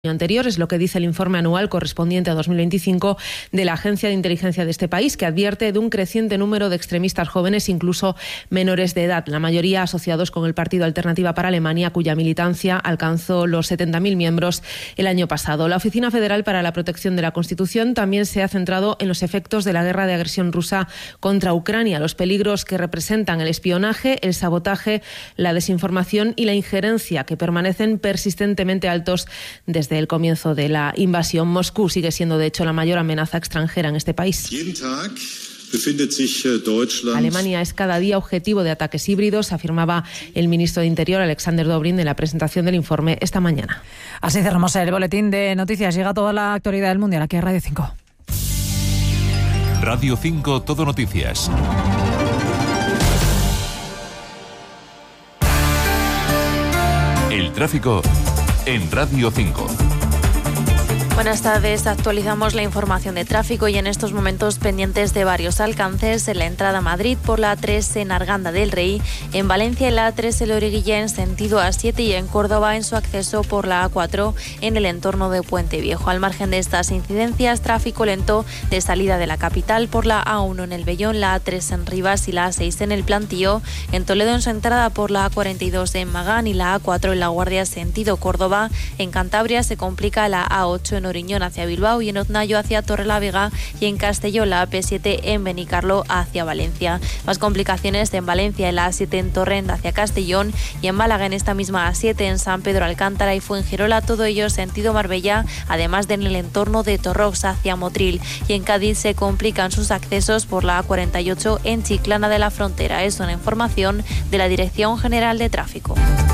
anterior, es lo que dice el informe anual correspondiente a 2025 de la Agencia de Inteligencia de este país, que advierte de un creciente número de extremistas jóvenes, incluso menores de edad, la mayoría asociados con el Partido Alternativa para Alemania, cuya militancia alcanzó los 70.000 miembros el año pasado. La Oficina Federal para la Protección de la Constitución también se ha centrado en los efectos de la guerra de agresión rusa contra Ucrania, los peligros que representan el espionaje, el sabotaje, la desinformación y la injerencia, que permanecen persistentemente altos desde el comienzo de la invasión. Moscú sigue siendo, de hecho, la mayor amenaza extranjera en este país. Alemania es cada día objetivo de ataques híbridos, afirmaba el ministro de Interior, Alexander Dobrindt, en la presentación del informe esta mañana. Así cerramos el boletín de noticias. Llega toda la actualidad del mundial aquí a Radio 5. Radio 5, Todo Noticias. El tráfico en Radio 5. Buenas tardes, actualizamos la información de tráfico y en estos momentos pendientes de varios alcances en la entrada a Madrid por la A3 en Arganda del Rey, en Valencia en la A3 El Origuilla en sentido A7 y en Córdoba en su acceso por la A4 en el entorno de Puente Viejo. Al margen de estas incidencias, tráfico lento de salida de la capital por la A1 en el Vellón, la A3 en Rivas y la A6 en el Plantío, en Toledo en su entrada por la A42 en Magán y la A4 en La Guardia sentido Córdoba. En Cantabria se complica la A8 en Oriñón hacia Bilbao y en Oznayo hacia Torrelavega y en Castellón la AP7 en Benicarló hacia Valencia. Más complicaciones en Valencia en la A7 en Torrent hacia Castellón y en Málaga en esta misma A7 en San Pedro Alcántara y Fuengirola, todo ello sentido Marbella, además de en el entorno de Torrox hacia Motril. Y en Cádiz se complican sus accesos por la A48 en Chiclana de la Frontera. Es una información de la Dirección General de Tráfico.